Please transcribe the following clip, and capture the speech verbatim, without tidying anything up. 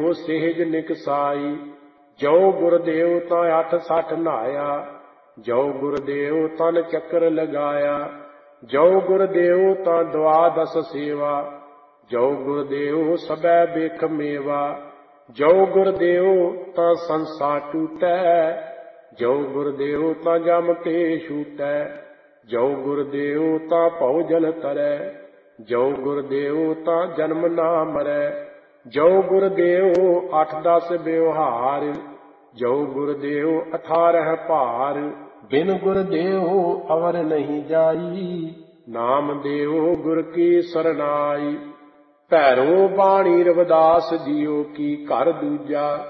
ਗੁਰਦੇਵ ਸਹਿਜ ਨਿਕਸਾਈ। ਜੋ ਗੁਰਦੇਵ ਤਾਂ ਅੱਠ ਸੱਠ ਨਹਾਇਆ, ਜੋ ਗੁਰਦੇਵ ਤਨ ਚੱਕਰ ਲਗਾਇਆ। ਜੋ ਗੁਰਦੇਵ ਤਾਂ ਦੁਆਦਸ ਸੇਵਾ, ਜੋ ਗੁਰਦੇਵ ਸਭੈ ਬਿਖ ਮੇਵਾ। ਜੋ ਗੁਰਦੇਵ ਤਾਂ ਸੰਸਾ ਟੂਟੈ, ਜੋ ਗੁਰਦੇਵ ਤਾਂ ਜਮ ਤੇ ਛੂਟੈ। ਜੋ ਗੁਰਦੇਵ ਤਾਂ ਭਉ ਜਲ ਤਰੈ, ਜੋ ਗੁਰਦੇਵ ਤਾਂ ਜਨਮ ਨਾ ਮਰੈ। ਜੋ ਗੁਰਦੇਵ ਅੱਠ ਦਸ ਵਿਵਹਾਰ, ਜੋ ਗੁਰਦੇਵ ਅਠਾਰਹ ਭਾਰ। ਬਿਨ ਗੁਰਦੇਵ ਅਵਰ ਨਹੀਂ ਜਾਈ, ਨਾਮ ਦੇਵ ਗੁਰ ਕੀ ਸਰਨਾਈ। ਭੈਰੋ ਬਾਣੀ ਰਵਿਦਾਸ ਜੀਓ ਕੀ ਘਰ ਦੂਜਾ,